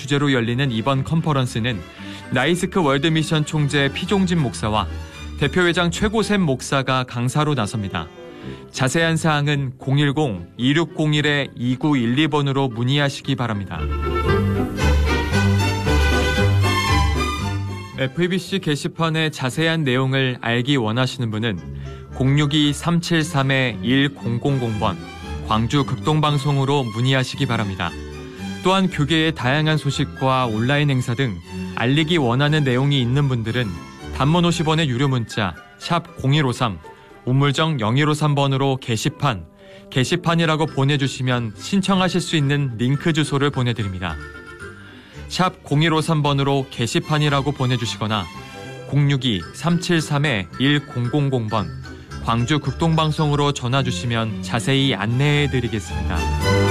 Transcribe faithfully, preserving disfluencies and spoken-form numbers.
주제로 열리는 이번 컨퍼런스는 나이스크 월드미션 총재 피종진 목사와 대표회장 최고샘 목사가 강사로 나섭니다. 자세한 사항은 공일공 이육공일 이구일이 번으로 문의하시기 바랍니다. 에프이비씨 게시판의 자세한 내용을 알기 원하시는 분은 공육이 삼칠삼 일공공공 번 광주 극동방송으로 문의하시기 바랍니다. 또한 교계의 다양한 소식과 온라인 행사 등 알리기 원하는 내용이 있는 분들은 단문 오십 원의 유료 문자 샵 공일오삼 우물정 영일오삼 번으로 게시판, 게시판이라고 보내주시면 신청하실 수 있는 링크 주소를 보내드립니다. 샵 공일오삼 번으로 게시판이라고 보내주시거나 공육이 삼칠삼 일공공공 번 광주 극동방송으로 전화 주시면 자세히 안내해드리겠습니다.